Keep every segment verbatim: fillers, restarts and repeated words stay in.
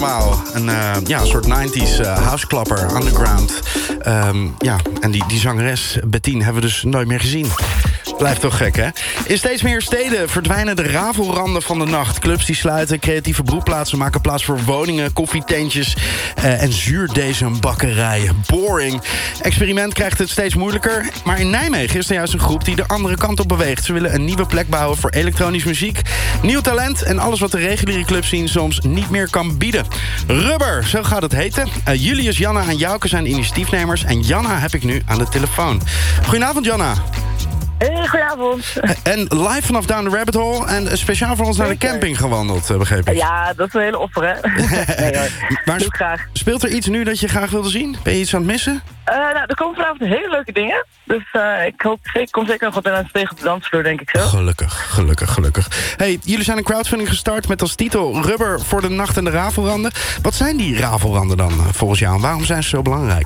allemaal. Een uh, ja, een soort nineties uh, houseklapper, underground. Um, ja, en die, die zangeres Bettine hebben we dus nooit meer gezien. Blijft toch gek, hè? In steeds meer steden verdwijnen de rafelranden van de nacht. Clubs die sluiten, creatieve broedplaatsen maken plaats voor woningen, koffietentjes uh, en zuurdesembakkerijen. Boring. Experiment krijgt het steeds moeilijker. Maar in Nijmegen is er juist een groep die de andere kant op beweegt. Ze willen een nieuwe plek bouwen voor elektronische muziek, nieuw talent en alles wat de reguliere clubscene soms niet meer kan bieden. Rubber, zo gaat het heten. Uh, Julius, Janna en Jouke zijn de initiatiefnemers. En Janna heb ik nu aan de telefoon. Goedenavond, Janna. Hey, goedenavond. En live vanaf Down the Rabbit Hole en speciaal voor ons naar de camping gewandeld, begreep ik. Ja, dat is een hele offer, hè? Nee hoor, maar doe ik graag. Speelt er iets nu dat je graag wilde zien? Ben je iets aan het missen? Uh, nou, er komen vanavond hele leuke dingen. Dus uh, ik hoop, ik kom zeker nog wat aan tegen op de dansvloer, denk ik zo. Gelukkig, gelukkig, gelukkig. Hey, jullie zijn een crowdfunding gestart met als titel Rubber voor de nacht en de rafelranden. Wat zijn die rafelranden dan volgens jou en waarom zijn ze zo belangrijk?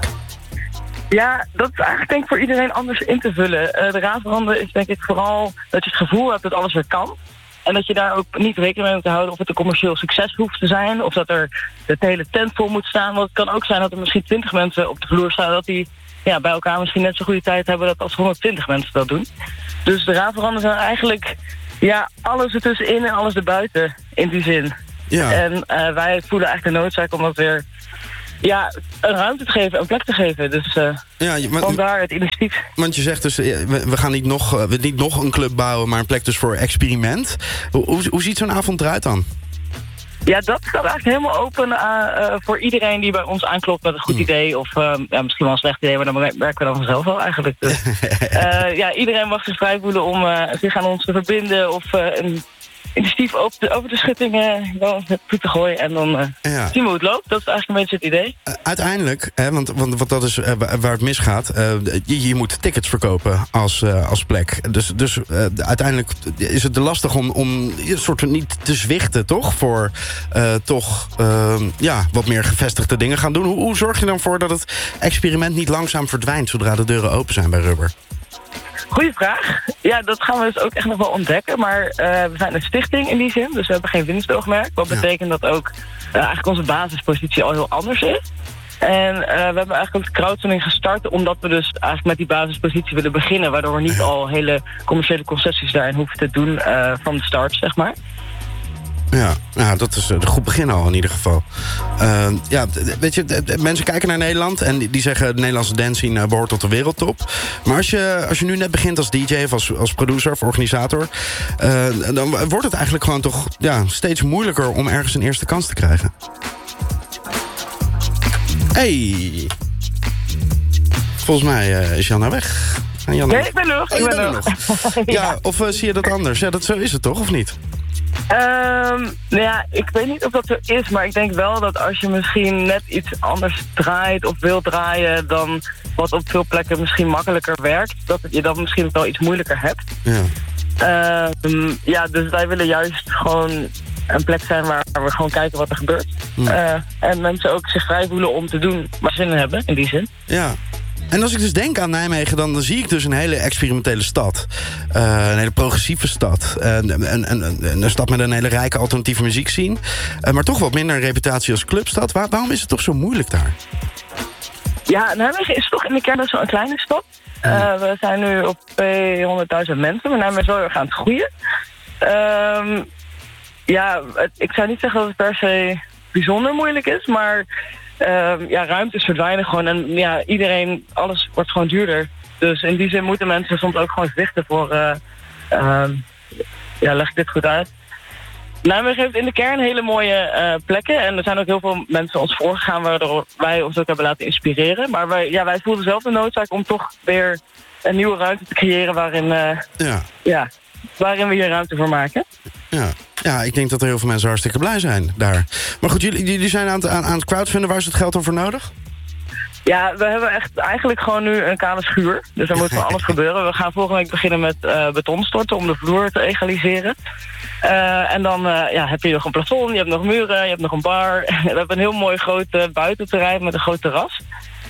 Ja, dat is eigenlijk denk ik voor iedereen anders in te vullen. Uh, de rafelranden is denk ik vooral dat je het gevoel hebt dat alles weer kan. En dat je daar ook niet rekening mee moet houden of het een commercieel succes hoeft te zijn. Of dat er de hele tent vol moet staan. Want het kan ook zijn dat er misschien twintig mensen op de vloer staan. Dat die ja, bij elkaar misschien net zo goede tijd hebben dat als honderdtwintig mensen dat doen. Dus de rafelranden zijn eigenlijk ja, alles ertussenin en alles erbuiten in die zin. Ja. En uh, wij voelen eigenlijk de noodzaak om dat weer ja, een ruimte te geven, een plek te geven. Dus uh, ja, maar, vandaar het initiatief. Want je zegt dus, we, we gaan niet nog, we niet nog een club bouwen, maar een plek dus voor experiment. Hoe, hoe, hoe ziet zo'n avond eruit dan? Ja, dat staat eigenlijk helemaal open uh, uh, voor iedereen die bij ons aanklopt met een goed hmm. idee. Of uh, ja, misschien wel een slecht idee, maar dan werken we dan vanzelf wel eigenlijk. Dus, uh, ja, iedereen mag zich vrij voelen om uh, zich aan ons te verbinden of uh, een initiatief over de, over de schutting uh, toe te gooien. En dan uh, ja. zien we hoe het loopt. Dat is eigenlijk een beetje het idee. Uh, uiteindelijk, hè, want, want, want dat is uh, waar het misgaat. Uh, je, je moet tickets verkopen als, uh, als plek. Dus, dus uh, uiteindelijk is het lastig om, om een soort van niet te zwichten, toch? Voor uh, toch uh, ja, wat meer gevestigde dingen gaan doen. Hoe, hoe zorg je dan voor dat het experiment niet langzaam verdwijnt zodra de deuren open zijn bij Rubber? Goeie vraag. Ja, dat gaan we dus ook echt nog wel ontdekken. Maar uh, we zijn een stichting in die zin, dus we hebben geen winstoogmerk. Wat ja. betekent dat ook uh, eigenlijk onze basispositie al heel anders is. En uh, we hebben eigenlijk ook de crowdfunding gestart omdat we dus eigenlijk met die basispositie willen beginnen. Waardoor we niet al hele commerciële concessies daarin hoeven te doen uh, van de start, zeg maar. Ja, nou, dat is een goed begin al in ieder geval. Uh, ja, weet je, mensen kijken naar Nederland en die zeggen de Nederlandse dance scene behoort tot de wereldtop. Maar als je, als je nu net begint als D J of als, als producer of organisator, uh, dan wordt het eigenlijk gewoon toch ja, steeds moeilijker om ergens een eerste kans te krijgen. Hey! Volgens mij uh, is Janna weg. Janna... Nee, ik ben er nog. Oh, ik ben er nog. ja. ja, of uh, zie je dat anders? Ja, dat, zo is het toch, of niet? Um, nou ja, ik weet niet of dat zo is, maar ik denk wel dat als je misschien net iets anders draait of wil draaien dan wat op veel plekken misschien makkelijker werkt, dat je dan misschien wel iets moeilijker hebt. Ja, um, ja dus wij willen juist gewoon een plek zijn waar we gewoon kijken wat er gebeurt. Ja. Uh, en mensen ook zich vrij voelen om te doen waar ze zin in hebben, in die zin. Ja. En als ik dus denk aan Nijmegen, dan zie ik dus een hele experimentele stad. Uh, een hele progressieve stad. Uh, een, een, een, een stad met een hele rijke alternatieve muziekscene. Uh, maar toch wat minder een reputatie als clubstad. Waar, waarom is het toch zo moeilijk daar? Ja, Nijmegen is toch in de kern best wel een kleine stad. Uh, we zijn nu op tweehonderdduizend mensen, maar Nijmegen is wel erg aan het groeien. Uh, ja, het, ik zou niet zeggen dat het per se bijzonder moeilijk is, maar Uh, ja, ruimtes verdwijnen gewoon en ja, iedereen, alles wordt gewoon duurder. Dus in die zin moeten mensen soms ook gewoon zwichten voor, uh, uh, ja, leg ik dit goed uit. Nijmegen heeft in de kern hele mooie uh, plekken en er zijn ook heel veel mensen ons voorgegaan waardoor wij ons ook hebben laten inspireren. Maar wij, ja, wij voelden zelf de noodzaak om toch weer een nieuwe ruimte te creëren waarin, uh, ja. Ja, waarin we hier ruimte voor maken. Ja. Ja, ik denk dat er heel veel mensen hartstikke blij zijn daar. Maar goed, jullie, jullie zijn aan het, aan, aan het crowdfunden. Waar is het geld dan voor nodig? Ja, we hebben echt eigenlijk gewoon nu een kale schuur. Dus er moet van alles gebeuren. We gaan volgende week beginnen met uh, beton storten om de vloer te egaliseren. Uh, en dan uh, ja, heb je nog een plafond, je hebt nog muren, je hebt nog een bar. We hebben een heel mooi groot uh, buitenterrein met een groot terras.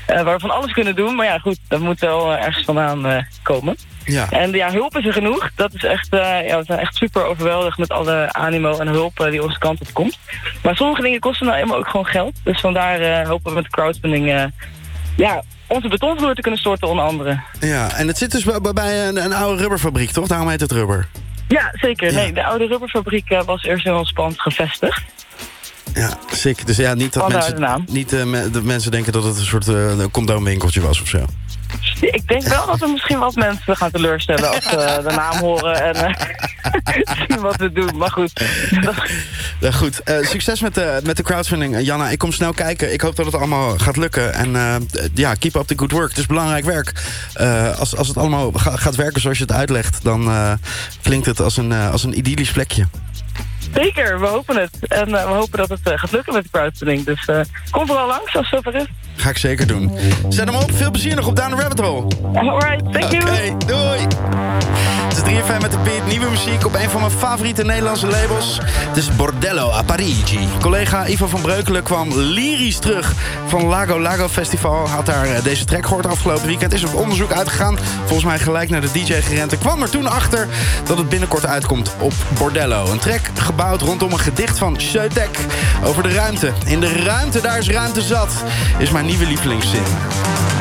waar we van alles kunnen doen. Maar ja, goed, dat moet wel uh, ergens vandaan uh, komen. Ja. En ja, hulp is er genoeg. Dat is echt, uh, ja, we zijn echt super overweldigd met alle animo en hulp uh, die onze kant op komt. Maar sommige dingen kosten nou eenmaal ook gewoon geld. Dus vandaar uh, hopen we met de crowdfunding uh, ja, onze betonvloer te kunnen storten, onder andere. Ja, en het zit dus bij, bij een, een oude rubberfabriek, toch? Daarom heet het rubber. Ja, zeker. Ja. Nee, de oude rubberfabriek uh, was eerst in ons pand gevestigd. Ja, sick. Dus ja, niet dat Vandaar de naam. mensen, niet, uh, me, de mensen denken dat het een soort uh, condoomwinkeltje was of zo. Ik denk wel dat we misschien wat mensen gaan teleurstellen als ze de naam horen en uh, zien wat we doen. Maar goed. Ja, goed. Uh, succes met de, met de crowdfunding. Uh, Janna, ik kom snel kijken. Ik hoop dat het allemaal gaat lukken. En uh, ja, keep up the good work. Het is belangrijk werk. Uh, als, als het allemaal ga, gaat werken zoals je het uitlegt, dan uh, klinkt het als een, uh, als een idyllisch plekje. Zeker, we hopen het. En uh, we hopen dat het uh, gaat lukken met de crowdfunding. Dus uh, kom vooral langs als het zover is. Ga ik zeker doen. Zet hem op. Veel plezier nog op Down the Rabbit Hole. Alright, thank you. Oké, okay, doei. Het is drie F M met de Piet. Nieuwe muziek op een van mijn favoriete Nederlandse labels. Het is Bordello a Parigi. Collega Ivo van Breukelen kwam lyrisch terug van Lago Lago Festival. Had daar deze track gehoord afgelopen weekend. Is op onderzoek uitgegaan. Volgens mij gelijk naar de D J gerend. En kwam er toen achter dat het binnenkort uitkomt op Bordello. Een track gebouwd rondom een gedicht van Seutek over de ruimte. In de ruimte, daar is ruimte zat, is mijn nieuwe lievelingszin.